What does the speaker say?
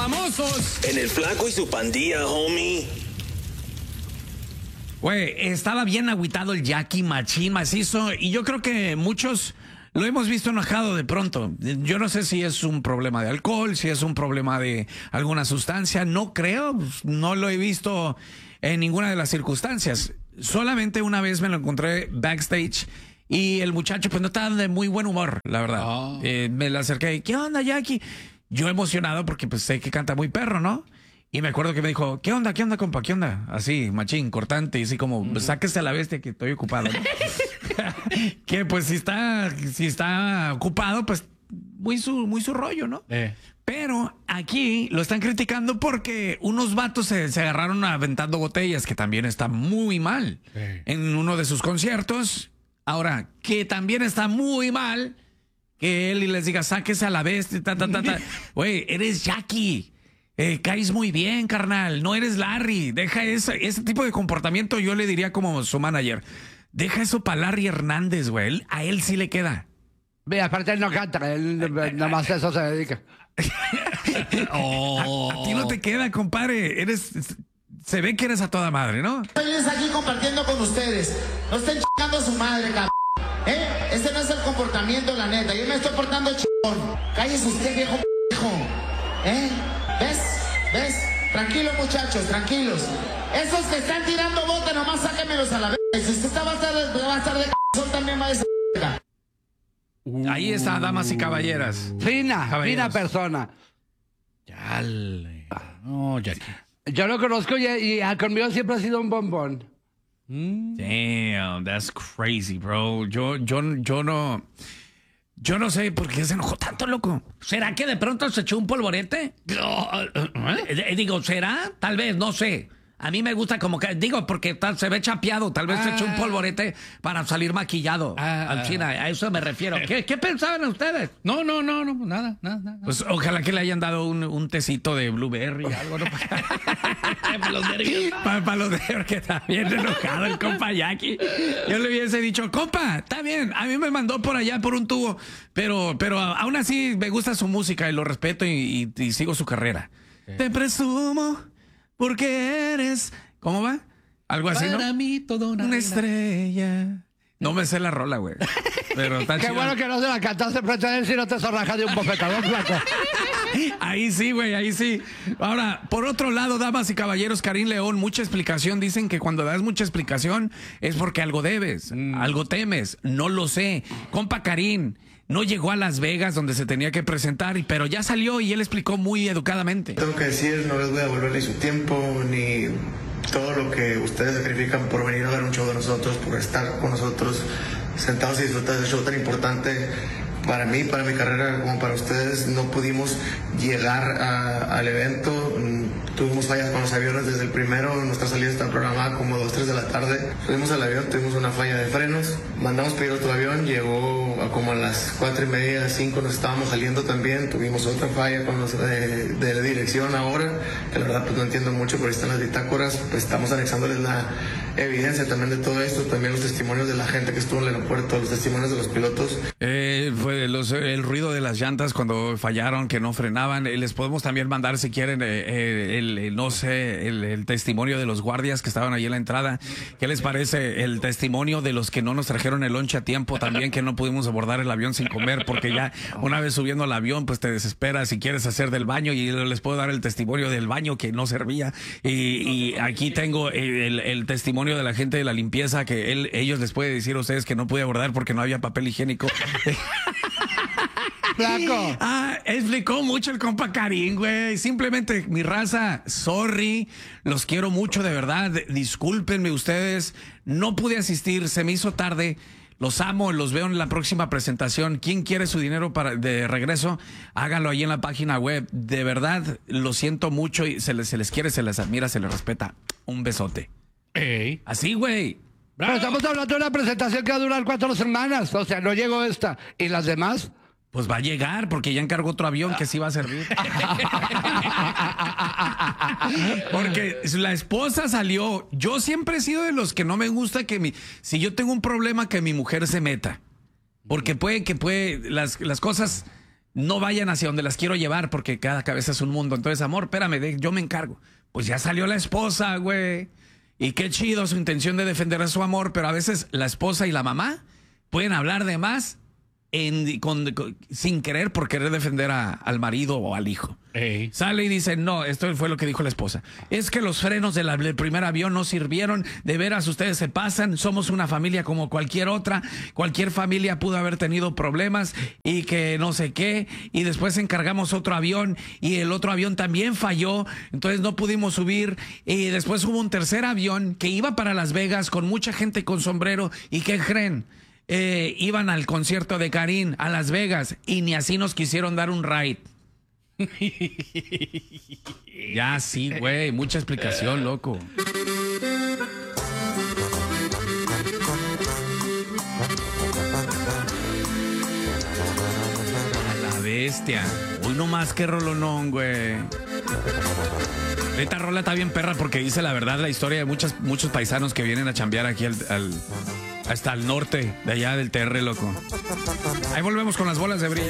famosos. En el Flaco y su pandilla, homie. Güey, estaba bien agüitado el Jackie, machín, macizo, y yo creo que muchos lo hemos visto enojado de pronto. Yo no sé si es un problema de alcohol, si es un problema de alguna sustancia, no creo, no lo he visto en ninguna de las circunstancias. Solamente una vez me lo encontré backstage y el muchacho pues no estaba de muy buen humor, la verdad. Me le acerqué, ¿qué onda, Jackie? Yo emocionado porque pues sé que canta muy perro, ¿no? Y me acuerdo que me dijo, ¿qué onda, compa? ¿Qué onda? Así, machín, cortante, y así como, sáquese a la bestia que estoy ocupado, ¿no? Que pues si está ocupado, pues muy su rollo, ¿no? Pero aquí lo están criticando porque unos vatos se agarraron aventando botellas, que también está muy mal en uno de sus conciertos. Ahora, que también está muy mal que él les diga, sáquese a la bestia, Güey, eres Jackie. Caes muy bien, carnal. No eres Larry. Deja ese tipo de comportamiento. Yo le diría como su manager. Deja eso para Larry Hernández, güey. A él sí le queda. Ve, aparte él no canta. Él nada más a eso se dedica. A ti no te queda, compadre. Se ve que eres a toda madre, ¿no? Estoy aquí compartiendo con ustedes. No estén chingando a su madre, cabrón. Este no es el comportamiento, la neta. Yo me estoy portando chingón. Cállese usted, viejo p***. ¿Ves? Tranquilos, muchachos, tranquilos. Esos que están tirando bote, nomás sáquenmelos a la vez. Si usted va a estar de c***, también va a esa Ahí está, damas y caballeras. Fina persona. Chale. No, Jackie. Yo lo conozco y conmigo siempre ha sido un bombón. Damn, that's crazy, bro. Yo no sé por qué se enojó tanto, loco. ¿Será que de pronto se echó un polvorete? Digo, ¿será? Tal vez, no sé. A mí me gusta como que, digo, porque se ve chapeado. Tal vez se echó un polvorete para salir maquillado. Al China, a eso me refiero. ¿Qué pensaban ustedes? No, nada. Pues ojalá que le hayan dado un tecito de blueberry, algo, ¿no? Para los nervios. Para los nervios, que está bien enojado el compa Jackie. Yo le hubiese dicho, compa, está bien, a mí me mandó por allá por un tubo, pero aún así me gusta su música y lo respeto y sigo su carrera. Te presumo porque eres, ¿cómo va? Algo así, ¿no? Para mí todo una estrella. No me sé la rola, güey. Pero está Qué chido. bueno que no se la cantaste frente a él si no te zorrajas de un bofetador, flaco. Ahí sí, güey, ahí sí. Ahora, por otro lado, damas y caballeros, Karim León, mucha explicación. Dicen que cuando das mucha explicación es porque algo debes, algo temes. No lo sé. Compa Karim no llegó a Las Vegas donde se tenía que presentar, pero ya salió y él explicó muy educadamente. Tengo que decir, no les voy a devolver ni su tiempo, ni todo lo que ustedes sacrifican por venir a ver un show de nosotros, por estar con nosotros sentados y disfrutar de ese show tan importante. Para mí, para mi carrera, como para ustedes, no pudimos llegar al evento. Tuvimos fallas con los aviones desde el primero. Nuestra salida está programada como 2, 3 de la tarde. Subimos al avión, tuvimos una falla de frenos. Mandamos pedir otro avión, llegó a como a las 4:30, 5 nos estábamos saliendo también. Tuvimos otra falla con los de la dirección ahora, que la verdad pues no entiendo mucho, pero ahí están las bitácoras. Pues estamos anexándoles la evidencia también de todo esto, también los testimonios de la gente que estuvo en el aeropuerto, los testimonios de los pilotos. Fue el ruido de las llantas cuando fallaron, que no frenaban. Les podemos también mandar, si quieren, el testimonio de los guardias que estaban ahí en la entrada. ¿Qué les parece el testimonio de los que no nos trajeron el lonche a tiempo también, que no pudimos abordar el avión sin comer? Porque ya una vez subiendo al avión, pues te desesperas si quieres hacer del baño, y les puedo dar el testimonio del baño que no servía. Y aquí tengo el testimonio de la gente de la limpieza, que ellos les pueden decir a ustedes que no pude abordar porque no había papel higiénico. Flaco. Explicó mucho el compa Karim, güey. Simplemente, mi raza, sorry, los quiero mucho, de verdad. Discúlpenme ustedes, no pude asistir, se me hizo tarde. Los amo, los veo en la próxima presentación. ¿Quién quiere su dinero de regreso? Háganlo ahí en la página web. De verdad, lo siento mucho y se les quiere, se les admira, se les respeta. Un besote. Así, güey. Pero estamos hablando de una presentación que va a durar 4 semanas. O sea, no llegó esta. ¿Y las demás? Pues va a llegar, porque ya encargó otro avión que sí va a servir. Porque la esposa salió. Yo siempre he sido de los que no me gusta que si yo tengo un problema, que mi mujer se meta. Porque las cosas no vayan hacia donde las quiero llevar porque cada cabeza es un mundo. Entonces, amor, espérame, yo me encargo. Pues ya salió la esposa, güey. Y qué chido su intención de defender a su amor, pero a veces la esposa y la mamá pueden hablar de más sin querer por querer defender al marido o al hijo. Ey. Sale y dice, no, esto fue lo que dijo la esposa. Es que los frenos del primer avión no sirvieron, de veras ustedes se pasan, somos una familia como cualquier otra, cualquier familia pudo haber tenido problemas y que no sé qué, y después encargamos otro avión y el otro avión también falló, entonces no pudimos subir, y después hubo un tercer avión que iba para Las Vegas con mucha gente con sombrero, y ¿qué creen? Iban al concierto de Karin a Las Vegas y ni así nos quisieron dar un ride. Ya sí, güey, mucha explicación, loco. A la bestia. Uy, no más que rolonón, güey. Esta rola está bien perra porque dice la verdad la historia de muchos paisanos que vienen a chambear aquí hasta el norte de allá del TR, loco. Ahí volvemos con las bolas de brillo.